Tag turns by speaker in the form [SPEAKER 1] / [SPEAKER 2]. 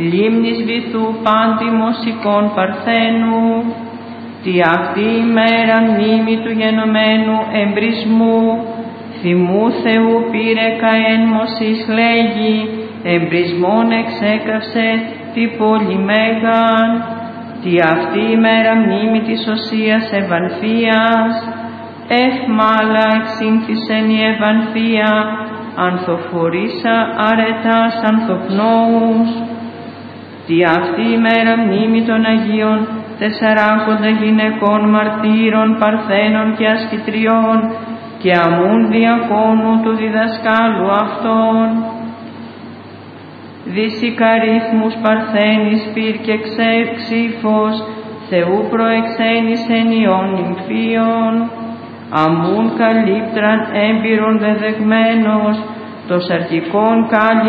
[SPEAKER 1] λίμνης βυθού πάντιμος εικόν Παρθένου, τη αυτή ημέρα μνήμη του γενομένου εμπρισμού, θυμού Θεού πήρε καέν Μωσής λέγει, εμπρισμόν εξέκαυσε τη πόλη Μέγαν, τη αυτή ημέρα μνήμη της Οσίας Ευανθίας, ευμάλα εξήνθησεν η Ευανθία, ανθοφορήσα αρετάς ανθοπνόους, τη αυτή ημέρα μνήμη των Αγίων 40 γυναικών μαρτύρων, παρθένων και ασκητριών και αμούν διακόνου του διδασκάλου αυτών. Δυσικαρίθμους παρθένης πυρ και ξύφος, Θεού προεξένης ενιών νυμφίων, αμούν καλύπτραν έμπειρον δεδεγμένος, το σαρκικόν κάλλιο